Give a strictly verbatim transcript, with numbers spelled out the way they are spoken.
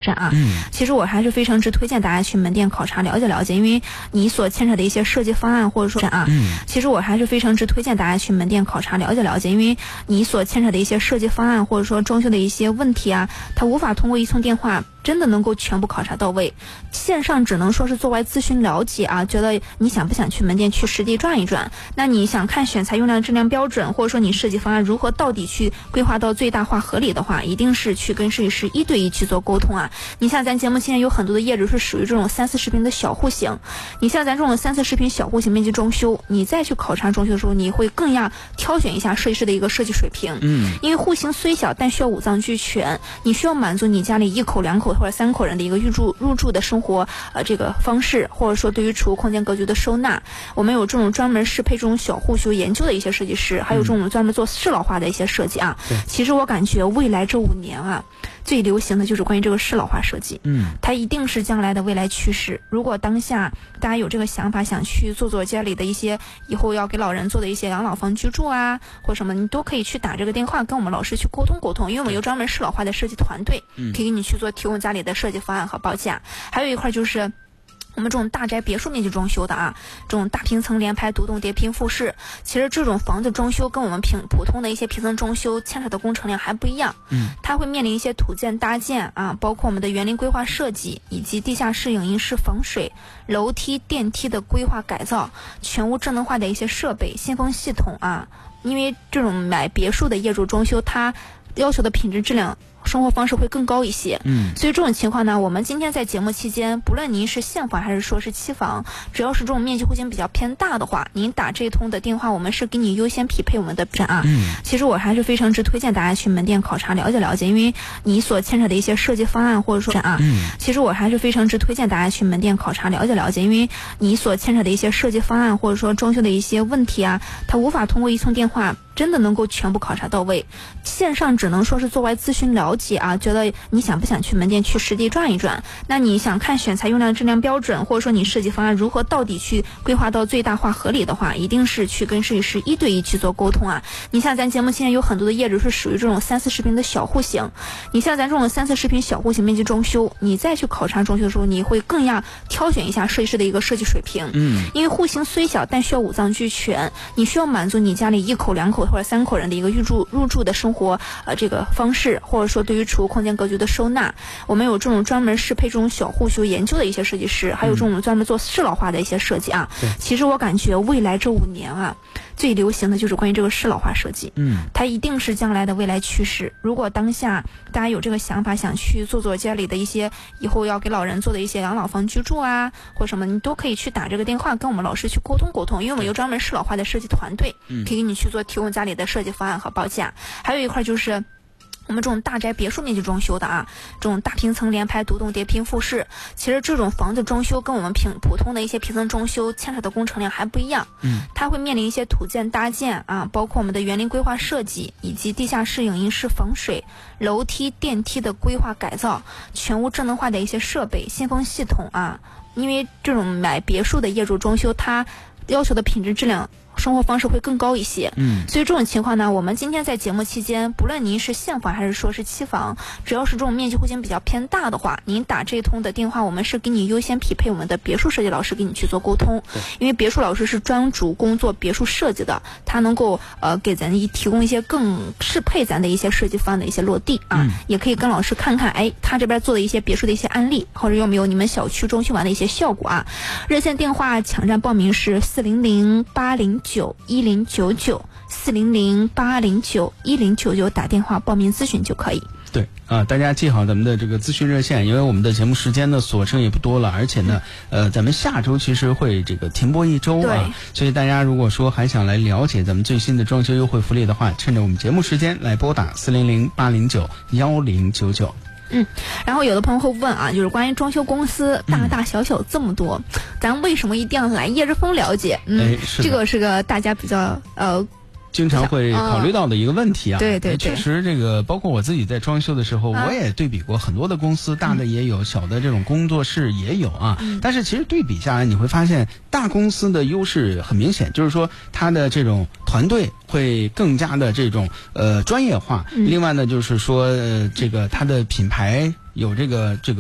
展啊。嗯，其实我还是非常之推荐大家去门店考察了解了解，因为你所牵扯的一些设计方案或者说啊，嗯，其实我还是非常之推荐大家去门店考察了解了解，因为你所牵扯的一些设计方案或者说装修的一些问题啊，它无法通过一通电话真的能够全部考察到位，线上只能说是作为咨询了解啊，觉得你想不想去门店去实地转一转，那你想看选材用量质量标准，或者说你设计方案如何到底去规划到最大化合理的话，一定是去跟设计师一对一去做沟通啊。你像咱节目现在有很多的业主是属于这种三四十平的小户型，你像咱这种三四十平小户型面积装修，你再去考察装修的时候，你会更要挑选一下设计师的一个设计水平，嗯，因为户型虽小，但需要五脏俱全，你需要满足你家里一口两口或者三口人的一个入住入住的生活呃这个方式，或者说对于储物空间格局的收纳，我们有这种专门适配这种小户修研究的一些设计师，还有这种专门做适老化的一些设计啊。其实我感觉未来这五年啊，最流行的就是关于这个适老化设计，嗯，它一定是将来的未来趋势。如果当下大家有这个想法，想去做做家里的一些以后要给老人做的一些养老房居住啊，或什么，你都可以去打这个电话跟我们老师去沟通沟通，因为我们有专门适老化的设计团队，嗯，可以给你去做提供家里的设计方案和报价。还有一块就是我们这种大宅别墅面积装修的啊，这种大平层连排独栋叠拼复式，其实这种房子装修跟我们平普通的一些平层装修牵扯的工程量还不一样，嗯，它会面临一些土建搭建啊，包括我们的园林规划设计，以及地下室影音室防水、楼梯电梯的规划改造，全屋智能化的一些设备、新风系统啊，因为这种买别墅的业主装修，它要求的品质质量生活方式会更高一些，嗯，所以这种情况呢，我们今天在节目期间，不论您是现房还是说是期房，只要是这种面积户型比较偏大的话，您打这一通的电话，我们是给你优先匹配我们的展啊。嗯，其实我还是非常之推荐大家去门店考察了解了解，因为你所牵扯的一些设计方案或者说展啊，嗯，其实我还是非常之推荐大家去门店考察了解了解，因为你所牵扯的一些设计方案或者说装修的一些问题啊，它无法通过一通电话真的能够全部考察到位，线上只能说是作为咨询了解啊，觉得你想不想去门店去实地转一转，那你想看选材用量质量标准，或者说你设计方案如何到底去规划到最大化合理的话，一定是去跟设计师一对一去做沟通啊。你像咱节目现在有很多的业主是属于这种三四十平的小户型，你像咱这种三四十平小户型面积装修，你再去考察装修的时候，你会更要挑选一下设计师的一个设计水平，嗯，因为户型虽小，但需要五脏俱全，你需要满足你家里一口两口或者三口人的一个入住入住的生活呃这个方式，或者说对于储物空间格局的收纳，我们有这种专门适配这种小户修研究的一些设计师，还有这种专门做适老化的一些设计啊。其实我感觉未来这五年啊，最流行的就是关于这个适老化设计，嗯，它一定是将来的未来趋势。如果当下大家有这个想法，想去做做家里的一些以后要给老人做的一些养老房居住啊，或什么，你都可以去打这个电话跟我们老师去沟通沟通，因为我们有专门适老化的设计团队，嗯，可以给你去做提供家里的设计方案和报价。还有一块就是我们这种大宅别墅面积装修的啊，这种大平层连排独栋叠拼复式，其实这种房子装修跟我们平普通的一些平层装修牵扯的工程量还不一样，嗯，它会面临一些土建搭建啊，包括我们的园林规划设计，以及地下室影音室防水、楼梯电梯的规划改造，全屋智能化的一些设备、新风系统啊，因为这种买别墅的业主装修，它要求的品质质量生活方式会更高一些，嗯，所以这种情况呢，我们今天在节目期间，不论您是现房还是说是期房，只要是这种面积户型比较偏大的话，您打这一通的电话，我们是给你优先匹配我们的别墅设计老师给你去做沟通，因为别墅老师是专主工作别墅设计的，他能够呃给咱一提供一些更适配咱的一些设计方案的一些落地啊，嗯，也可以跟老师看看，哎，他这边做的一些别墅的一些案例，或者有没有你们小区装修完的一些效果啊。热线电话抢占报名是四零零八零九一零九九四零零八零九一零九九，打电话报名咨询就可以。 对啊，大家记好咱们的这个咨询热线，因为我们的节目时间呢所剩也不多了，而且呢，嗯、呃，咱们下周其实会这个停播一周啊，所以大家如果说还想来了解咱们最新的装修优惠福利的话，趁着我们节目时间来拨打四零零八零九幺零九九。 嗯，然后有的朋友会问啊，就是关于装修公司大大小小这么多，嗯、咱为什么一定要来叶之峰了解？嗯，这个是个大家比较呃。 经常会考虑到的一个问题啊， 嗯、对对对， 确实这个包括我自己在装修的时候，啊、我也对比过很多的公司，大的也有，嗯、小的这种工作室也有啊。嗯、但是其实对比下来，你会发现大公司的优势很明显，就是说它的这种团队会更加的这种呃专业化。嗯、另外呢，就是说呃这个它的品牌有这个这个。